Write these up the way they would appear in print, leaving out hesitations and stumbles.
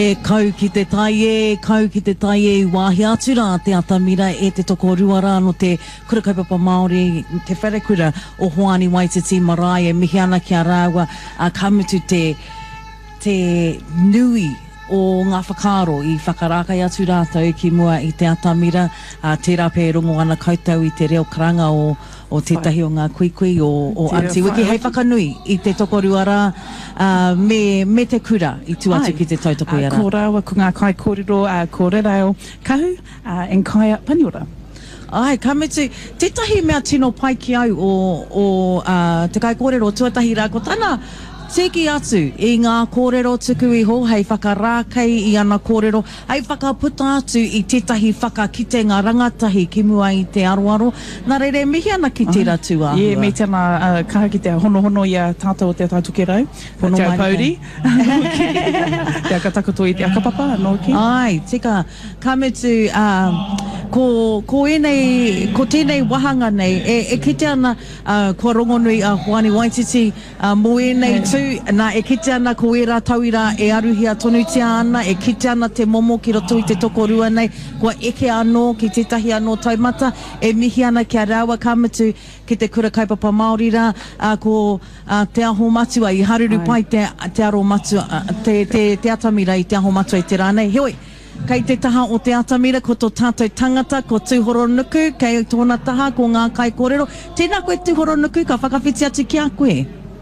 kau ki te tai e wāhi atu rā te atamira e te toko ruara no te kura kaupapa Māori, te wharekura o Hoani Waititi Marae e mihi ana ki a rāua a kamutu te nui o ngā whakaro i whakarākai atu rātou ki mua i te atamira tērā pē rongo ana koutou i te reo karanga o tētahi o ngā kuikui o Aunty Wiki. Hei whakanui i te toko ruara me te kura i tuatu ki te tautoko i ara. Ko rāua ko ngā kai kōrero, ko rerao kahu, en kaia paniora. Ai, kamutu, tētahi mea tino pai ki au o te kai kōrero tuatahi rā ko tana teki atu i ngā kōrero tuku iho, hei whakarākei i ana kōrero, hei whakaputa atu i tētahi whakakite ngā rangatahi ki mua i te aroaro. Nā reire, mihi ana ki te ratu āhua? Yeah, me tēnā kaha ki te hono i a tātou o te tautuke rau. Hono Te mai pauri. Te akatakoto i te akapapa, no ki. Ai, tika, kamutu, ko tēnei wahanga nei, e kite ana kua rongonui a Hoani Waititi mo nei tū, nā e kite ana ko e rā tauira e aruhia tonutia ana, e kite ana te momo ki roto i te toko rua nei, kua eke anō ki tētahi anō taumata, e mihi ana kia rāua kamutu ki te kura kaupapa Māori rā, ko te aho matua i haruru pai te aro matua, te atamira i te aho matua i te rānei. Heoi, kei te taha o te atamira, ko tō tātou tangata, ko tūhoro nuku, kei tōna taha, ko ngā kai kōrero. Tēnā koe tūhoro nuku, ka whakawhiti atu ki a koe?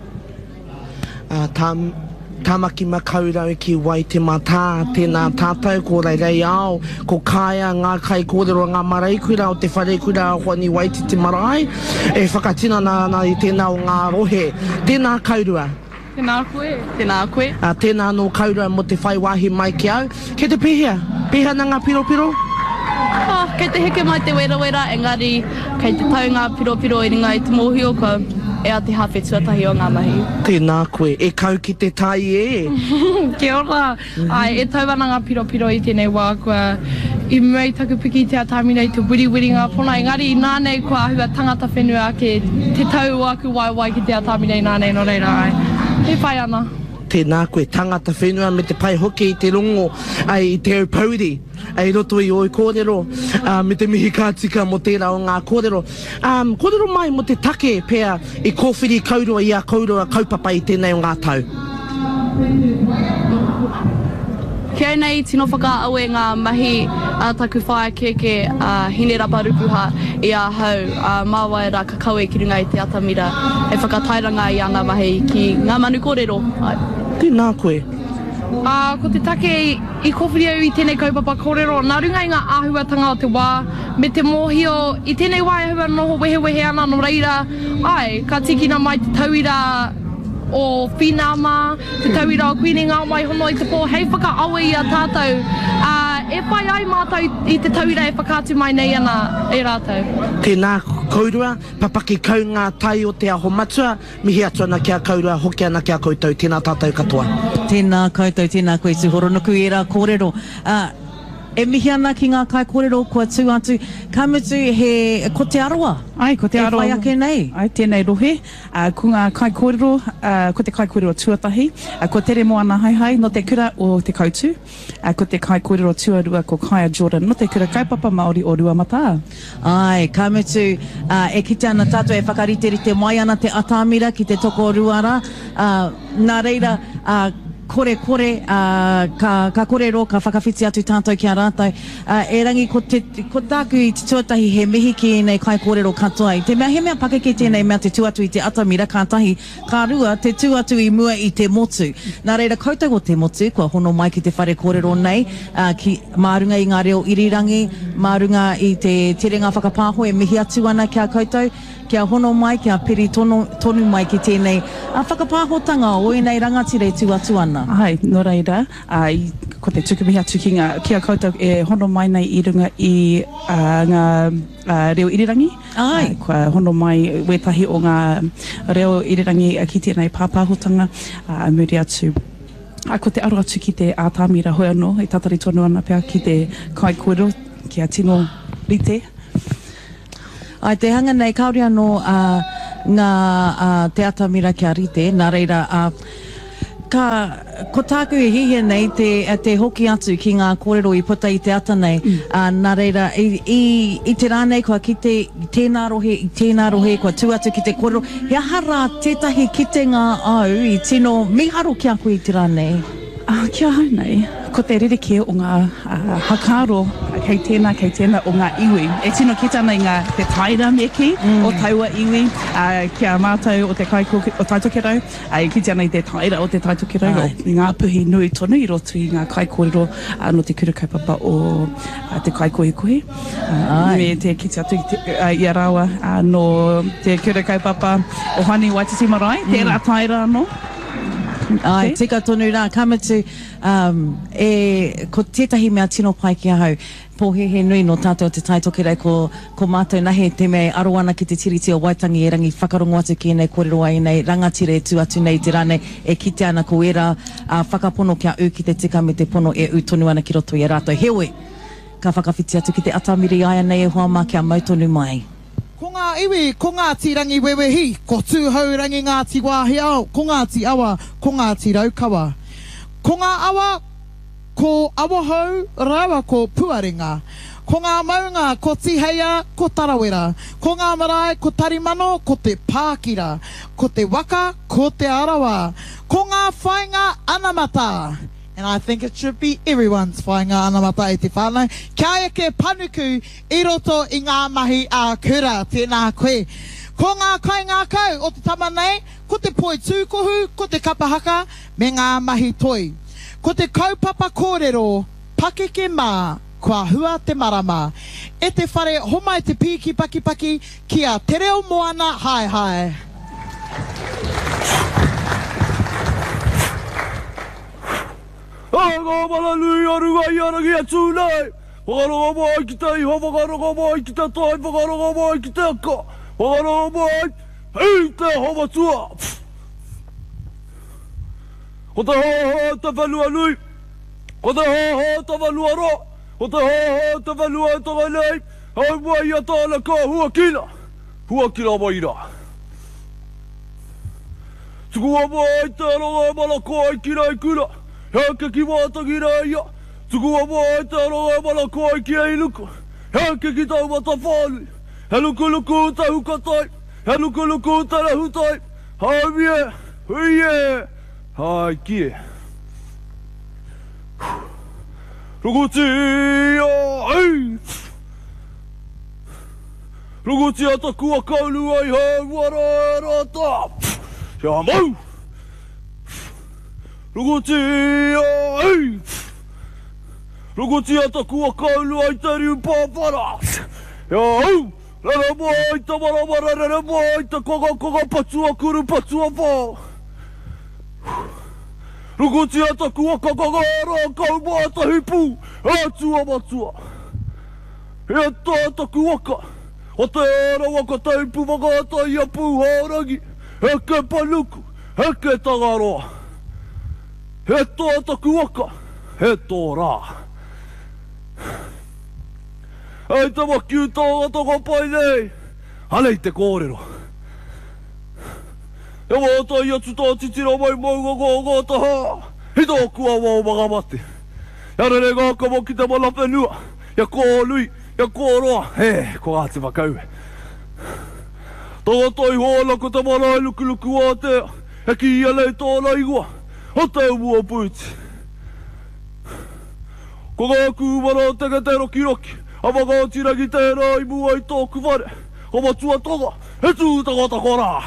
Tamaki makaurau ki wai te mata, tēnā tātou, ko reirei ao, ko kāia ngā kai kōrero, ngā maraikuira o te wharekuira o Hoani Waititi Marae, e whakatina nā i tēnā o ngā rohe. Tēnā kaurua. Tēnā koe. Tēnā koe. Tēnā no kaurua mo te whai wahi mai ki au. Kei te pehea? Pehea na ngā piropiro? Kei te heke mai te wera, engari kei te tau ngā piropiro i ringa i te mōhio ko e a te hawhi tuatahi o ngā mahi. Tēnā koe, e kau ki te tai e? Kia ora. Ai, e tau ana ngā piropiro i tēnei wā kua i mua i taku piki te atamira i te wiri ngā pona. Engari, nānei kua ahua tangata whenua ke te tau aku wai ki te atamira i nānei no reira ai. He whai ana. Tēnā koe, tangata whenua me te pai hoki i te rongo ai te au pauri, ai roto i oi kōrero, me te mihi kātika mo tērā o ngā kōrero. Kōrero mai mo te take pēr i kōwhiri kaurua i a kaurua kaupapa i tēnei o ngā tau. Kia nei, tino whakaau e ngā mahi taku whaia keke hine rapa rupuha i a hau māwai rā kakau e ki runga i te atamira e whakatairanga i ana mahi ki ngā manu kōrero. Tēnā koe. Ko te take i kōwhiri au i tēnei kaupapa kōrero, nā runga i ngā āhuatanga o te wā, me te mōhio i tēnei wā e hua noho wehe ana no reira, ai, ka tikina mai te tauira o Whinama, te tauira o Queenie ngā mai hono i te pō, hei whakaawe i a tātou. E whai ai mātou i te tauira e whakātu mai nei ana e rātou. Tēnā kaurua, papaki kau ngā tai o te aho matua, mihi atu ana kia kaurua, hoki ana kia koutou, tēnā tātou katoa. Tēnā koutou, tēnā koe tūhoro nuku i rā kōrero. E mihi ana ki ngā kai kōrero kua tū atu, kamutu he ko te aroa. Ai, ko te aroa. E whai ake nei. Ai, tēnei rohe. Ko ngā kai kōrero, ko te kai kōrero tuatahi, ko tere mo ana hai no te kura o te kautu, ko te kai kōrero tuarua ko Kaia Jordan, no te kura kaupapa Māori o Ruamata. Ai, kamutu, e kite ana tātou e whakariterite mai ana te atamira ki te toko ruara, nā reira, kore, ka korero, ka whakawhiti atu tātou ki a rātou. E rangi, ko tāku i te tuatahi he mihi ki nei kai kōrero katoa. Te mea, he mea pake ki tēnei mea te tuatu i te atamira kātahi, kā rua te tuatu i mua i te motu. Nā reira, koutou o te motu, kua hono mai ki te whare kōrero nei, ki mārunga i ngā reo irirangi, mārunga i te terenga whakapāho e mihi atu ana kia koutou, kia hono mai, kia piri tonu mai ki tēnei whakapāhotanga o i nei rangatire tu atu ana. Ai, no reira, ko te tukumihi atu ki ngā, kia koutou e hono mai nei i runga i ngā reo irirangi. Ai. Kua hono mai wetahi o ngā reo irirangi ki tēnei pāpāhotanga, muri atu. Ko te aro atu ki te ātamira hoi anō, i tatari tonu ana pia ki te kai kōrero, kia tino rite. Ai, te hanga nei kauri anō ngā te atamira kia rite, nā reira, ko tāku e hihe nei te hoki atu ki ngā kōrero I puta I te ata nei. Nā reira, I te rānei kua ki tēnā rohe, kua tū atu ki te kōrero. He aha rā tētahi ki te ngā au I tino miharo ki a koe I te rānei? Kia hau nei, ko te ririke o ngā hakaro kei tēnā o ngā iwi. E tino ki tāna I ngā te taira meki o taua iwi, kia mātou o te o taitokerau, ki tāna I te taira o te taitokerau, I ngā puhi nui tonu I roto I ngā kaikōrero no te kura kaupapa o te kaikohikohi. Me te kiti atu I a rawa no te kura kaupapa o Hani Waititi Marae, tērā taira anō. Ai, tika tonu rā, kamatu, ko tētahi mea tino pai ki ahau, pōhehe nui no tātou te taitokerau ko mātou nahe te mea aroana ki te tiriti o Waitangi e rangi whakarongo atu ki nei kōrero ai nei, rangatire e tū atu nei te rānei, e kite ana ko era whakapono kia u ki te tika me te pono e u tonu ana ki roto I a rātou. Heoi, ka whakawhiti atu ki te atamiri aia nei e hoa mā kia mautonu mai. Ko ngā iwi, ko Ngāti rangi wewehi, ko tūhau rangi Ngāti wāhi ao, ko Ngāti awa, ko Ngāti raukawa. Ko ngā awa, ko awahau, rawa ko puaringa. Ko ngā maunga, ko tiheia, ko tarawera. Ko ngā marae, ko tarimano, ko te pākira. Ko te waka, ko te arawa. Ko ngā whainga anamata. And I think it should be everyone's whainga anamata e te whānau. Kia eke panuku I roto I ngā mahi a kura, tēnā koe. Ko ngā kai ngā kau o te tama nei, ko te poi tūkohu, ko te kapahaka, me ngā mahi toi. Ko te kaupapa kōrero, pakeke mā, kua hua te marama. E te whare homai te piki paki, kia te reo moana, hai hai. Ngā mana nui aru ai arangi atu nei. Whakaronga mai ki te iho, whakaronga mai ki te tai, whakaronga mai ki te aka. Whakaronga mai, hei te homatua. Ko te hoho te whanua nui. Ko te hoho te whanua ro. Ko te hoho te whanua tonga nei. Hau mai a tāna ka huakina. Huakina mai rā. Tukua mai te ronga mana koe ki nei kura. Heke ki wātangi reia, tukua mai te aronga mana koe ki ei luku. Heke ki tau mata whānui, he luku te hukatai, he luku te rehutai. Hau mie, huie, hai kie. Rukuti ai, rukuti ata kua kaulu ai hau wara e rata. Kia mau. Rukuti ai! Rukuti ata kua kaulu ai te riu pāpara! Ia au! Rere mai te maramara, rere mai te koga patua kuru patua pā! Rukuti ata kua kakagara kau mā te hipu! Atua matua! Ia tāta kuaka! O te ara waka te hipu wakaata ia pū hārangi! Heke panuku! Heke tangaroa! He tōta kuaka, he tō rā. Hei te wakiu tōga pai nei, hanei te kōrero. He wāta I atu tā titira mai maunga ngā taha, he tō kua wau magamate. Ia rere ngā kawa ki te mana whenua, ia kōlui, ia kōroa, he, ko ngā te wakaue. Tōga tai hōna ko te mana e luku a tea, he ki ia nei tōna igua. O te ua puti. Ko ngā kūmara o teke te roki, a wakaatirangi tērā I mua I tōku whare, o matua tonga, he tūtangata ko rā.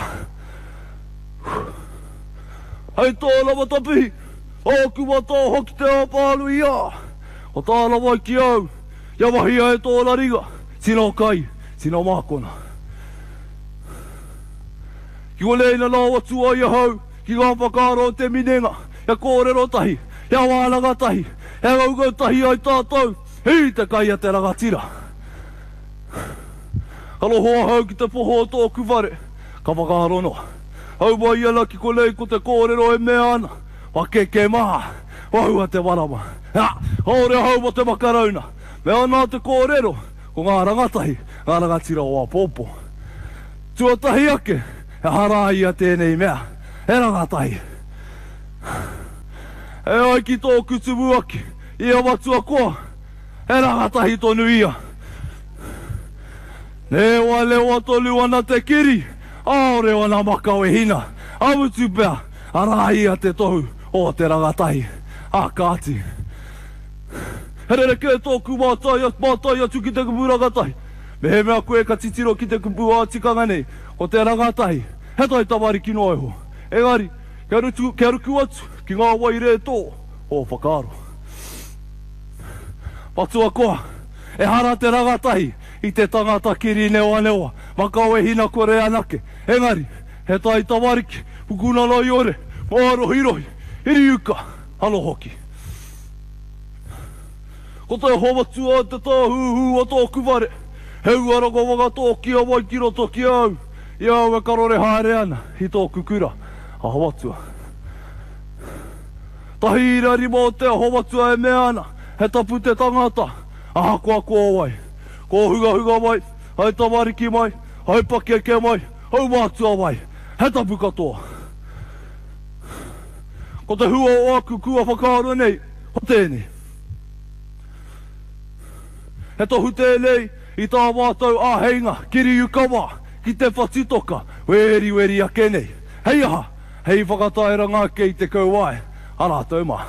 Hei tōna matapihi, o kumata hoki te apālu I a, o tāna mai ki au, ia wahia e tōna ringa, sino kai, sino mākona. Ki o leina nā watua I a hau, ki ngā whakaro te minenga, ia kōrero tahi, ia wānanga tahi, ia ngaugau tahi ai tātou, hei te kai a te rangatira. Halo hoa hau ki te poho o tōku whare, ka whakaro noa. Hau mai ana ki ko lei ko te kōrero e mea ana, wakeke mā, wahua te warama. Ia, haore hau mo te makarauna, me ana te kōrero, ko ngā rangatahi, ngā rangatira o a pōpō. Tuatahi ake, e harai a tēnei mea, e rangatahi. E ai ki tōku tumu aki, ia watua koa, e rangatahi tonu ia. Lewa lewa tolu ana te kiri, aore ana makau e hina, amutu pea, arahia te tohu o te rangatahi, a kāti. Herere ke tōku mātai atu ki te kupu rangatahi, me he mea koe ka titiro ki te kupu ātikanga nei, o te rangatahi, he tai tamariki no eho. Engari, kia ruku atu, ki ngā wai re tō, o whakaaro. Patua koa, e hara te rangatahi, i te tangata kiri neoa neoa, makau e hina kore anake. Engari, he tai tamariki, pukuna lai ore, maaro hirohi, hiri uka, halo hoki. Ko te homatua te tāhuhu a tōku ware, heu arako waka tōki a wai ki roto ki au, i au e karore haere ana, hi tōku kura, a homatua. Tahi irari mō te homatua e mea ana, he tapu te tangata, a hakoa kua wai. Ko huga mai, hai tamariki mai, hai pakeke mai, hau mātua mai, he tapu katoa. Ko te hua o aku kua whakaaro nei, ho tēnei. He tohu tēnei, i tā mātou āheinga, kiri ukawa, ki te whatitoka, weri a kenei. Hei aha, hei whakataira ngā kei te kauae, ara tau mā.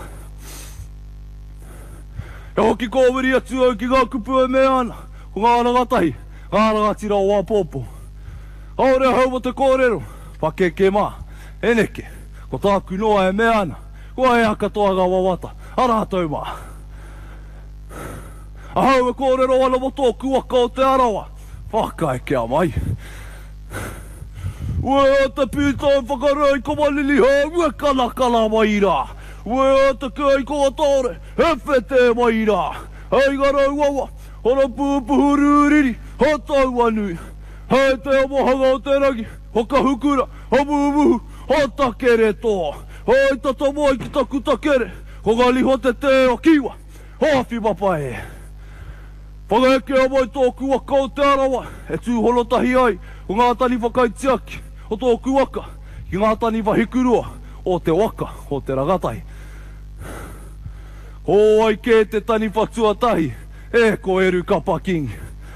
E hoki kōwiri atu au ki ngā kupu e mea ana, ko ngā rangatahi, ngā rangatira o Wāpopo. Aore hau mo te kōrero, pakeke mā, eneke, ko tāku noa e mea ana, kua e hakatoa ngā wawata, ara tau mā. Ahau e kōrero ana mo tōku waka o te arawa, whaka e kia mai. Ue o te pītau whakarei ko malili hau e kala mai rā. Ue o te kei ko atore, he whete mai rā. Hei garau awa, hora pūpuhu rūriri, ho tau anui. Hei te amohanga o te rangi, ho ka hukura, ho mūmuhu, ho takere toa. Hei tata moi ki taku takere, ko galiho te o kiwa, ho awhi mapae. Whakahekea mai tōku waka o te arawa, e tūholotahi ai, o ngā tani whakaitiaki, o tōku waka, ki ngā tani wahikurua, o te waka, o te rangatahi. Ko ai ke te tani whatuatahi, e ko eru kapa king.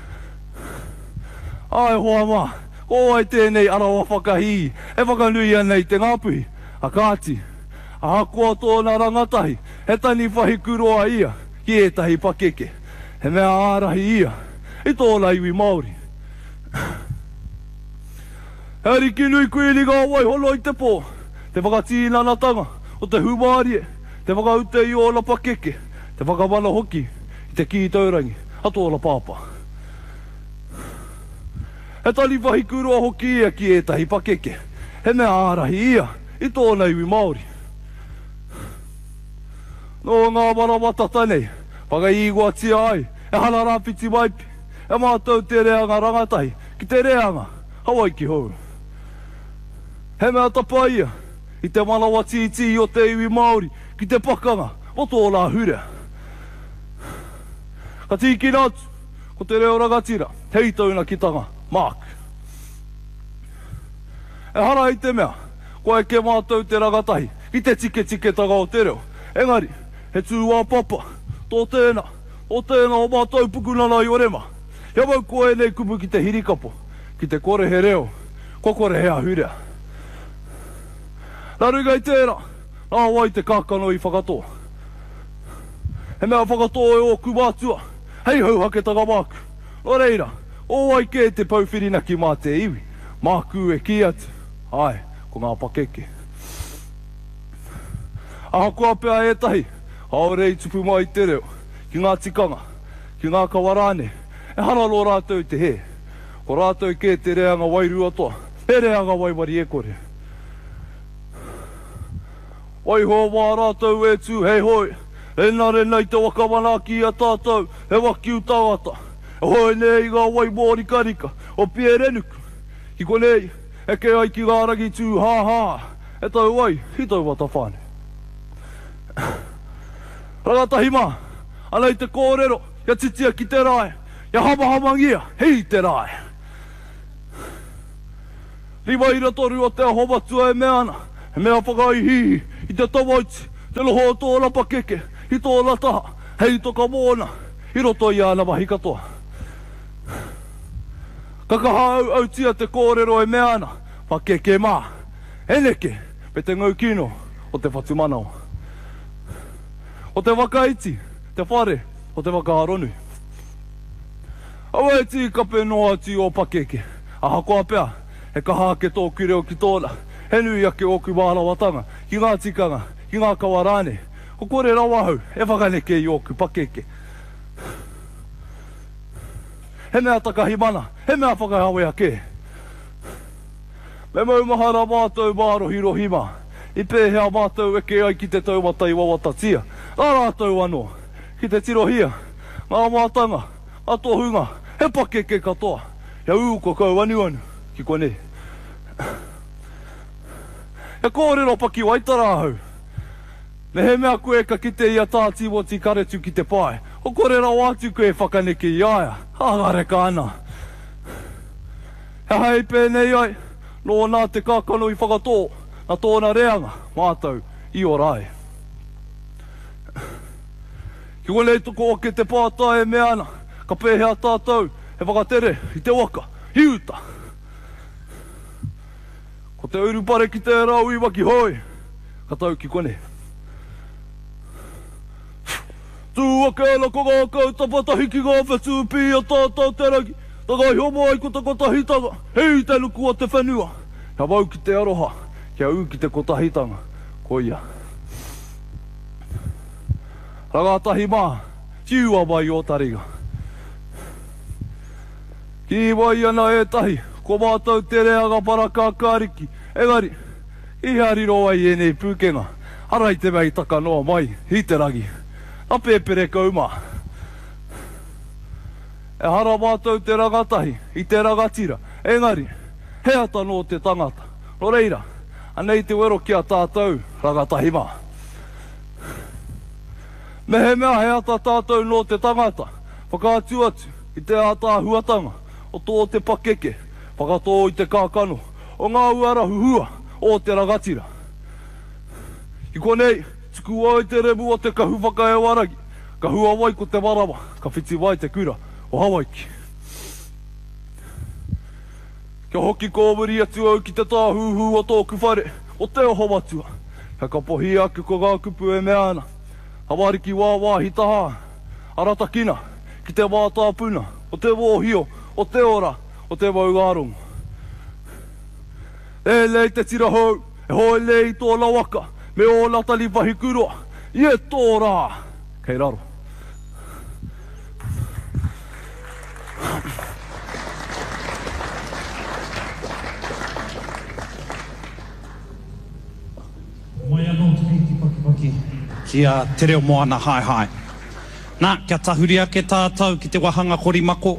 Ai hoa mā, ko ai tēnei arawa whakahi, e whakanui anei te ngāpuhi, a kāti. A hakoa tōna rangatahi, he tani wahikurua ia, ki e tahi pakeke. He mea ārahi ia, i tōna iwi Māori. He riki nui kuili ngā wai holo i te pō, te whakatīnanatanga o te humārie, te whakaute i o la pakeke, te whakamana hoki i te ki taurangi, a tōna pāpa. He tani wahikurua hoki ia ki e tahi pakeke, he mea ārahi ia, i tōna iwi Māori. No ngā maramata tanei, whakaigua tia ai, e hala rāpiti maipi, e mātou te reanga rangatahi, ki te reanga, hawai ki hou. He mea tapaia, i te manawa titi o te iwi Māori, ki te pakanga, o tōna hure. Ka tiki nātu, ko te reo rangatira, hei tauna ki tanga, Mark. E hara i te mea, koe ke mātou te rangatahi, ki te tike tanga o te reo. Engari, he tū Wāpapa, tō tēnā o mātou pukunana i orema. Ia mau koe nei kupu ki te hirikapo, ki te kore he reo, ko kore hea hurea. Narugai tērā, nā wai te kākano i whakatoa. He mea whakatoa e o kumātua, hei hau haketanga māku. No reira, o wai ke te pauwhirina ki mā te iwi, māku e ki atu, ai, ko ngā pakeke. Aha kua pēa e tahi, haorei tupu mai te reo, ki ngā tikanga, ki ngā kawarane, e hana lo rātou te he. Ko rātou ke te reanga wai ruatoa, he reanga wai mari e kore. Wai hoa mā rātou e tū hei hoi, e nare nei te wakamana ki a tātou, he wakiu tangata. E hoi nei ngā wai mōri karika, o pie renuku. Ki konei, e ke ai ki ngā rangi tū hā, e tau wai, hi tau wata whāne. Rangatahi mā, anei te kōrero, ia titia ki te rae, ia hamahamangia, hei te rae. Riwa ira toru o te homatua e mea ana, e mea whakai hihi, i te tawaiti, Te loho tō la pakeke, I tō la taha, hei toka mōna, I roto I ana mahi katoa. Ka kaha au tia te kōrero e meana, pakeke mā, eneke, pe te ngau kino o te whatu manao. O te wakaiti, te whare, o te wakaaronu. Awa e ti kape noa ti o pakeke, a hakoa pea, he kaha ke tō kireo ki tōna, he nui ake o ki wārawatanga, ki ngā tikanga, ki ngā kawarane, ko kore rawahau, e whakaneke I o ki pakeke. He mea takahi mana, he mea whakahawe ake. Me maumahara mātou mārohi rohima, I pēhea mātou eke ai ki te taumata I wawatatia. Nā rātou anō, ki te tirohia, ngā mātanga, ngā tohunga, he pakeke katoa. Ia uko kau anu, ki kone. He kōrero paki waitarahau. Me he mea koe ka kite ia tāti woti karetu ki te pai. O kore rau atu koe whakaneke I aia. Hāgare ka ana. He hei pēnei ai, no nā te kākano I whakatō, na tōna reanga, mātou, I o rai. Ki kone toko o ke te pāta e meana, ka pēhea tātou, he whakatere, I te waka, hiuta. Ko te urupare ki te rau I waki hoi, ka tau ki kone. Tua ke ala ko ngā kautapata hiki ngā whetū pi a tātou te ragi. Takai homo ai ko te kotahitanga, hei te luku a te whenua. Ka wau ki te aroha, kia u ki te kotahitanga, ko ia. Rangatahi mā, tiua mai o tariga. Ki wai ana e tahi, ko mātou te reanga paraka kāriki. Engari, I hariro ai e nei pūkenga, harai te mei taka noa mai, I te ragi. A pēpere kauma. E hara mātou te rangatahi, I te rangatira. Engari, he ata no te tangata. No reira, anei te wero ki a tātou rangatahi mā. Me he mea he ata tātou no te tangata. Whakaatu atu, I te ata huatanga, o tō te pakeke, whakatō I te kākano, o ngā uara huhua, o te rangatira. I konei, tuku ai te remu o te kahuwhaka e waragi, ka hua wai ko te warawa, ka whiti wai te kura o Hawaiki. Kia hoki kōmuri atu au ki te tāhuhu o tōku whare, o te oho matua. Ka kapohi aku ko ngā kupu e meana, hawariki wāwāhi taha, arata kina, ki te wātāpuna, o te wōhio, o te ora, o te waugarongo. E lei te tira hou, e hoi lei tō lawaka, me o latali wahi kuroa, I e tō rā, kei raro. Mai anō te paki, kia te reo moana hai hai. Nā, kia tahuria ke tātou ki te wahanga korimako.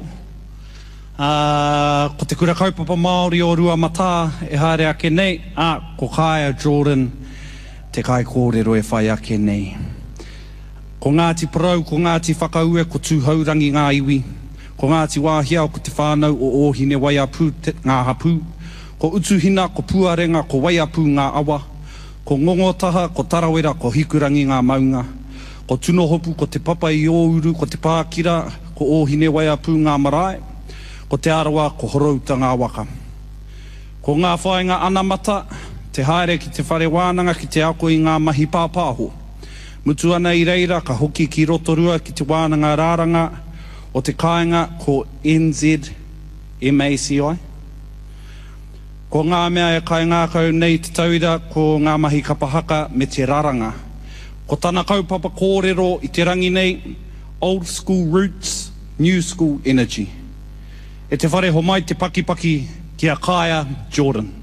Ko te kura kaupapa Māori o Rua Matā, e haere ake nei, ko Kaya Jordan, te kai kōrero e whai ake nei. Ko Ngāti Parau, ko Ngāti Whakaue, ko tūhaurangi ngā iwi. Ko Ngāti Wāhiao, ko te whānau o Ohine Waiapu, ngā hapū. Ko Utuhina, ko Puarenga, ko Waiapu ngā awa. Ko Ngongotaha, ko Tarawera, ko Hikurangi ngā maunga. Ko Tunohopu, ko te Papa I Ouru, ko te Pākira, ko Ohine Waiapu ngā marae. Ko te arawa, ko Horouta ngā waka. Ko ngā whaenga anamata, te haere ki te whare wānanga ki te ako I ngā mahi pāpāho. Mutu ana I reira ka hoki ki rotorua ki te wānanga rāranga o te kāinga ko NZMACI. Ko ngā mea e kai ngā kau nei te tauira ko ngā mahi kapahaka me te raranga. Ko tana kaupapa kōrero I te rangi nei, old school roots, new school energy. E te whare ho mai te pakipaki ki a Kaya Jordan.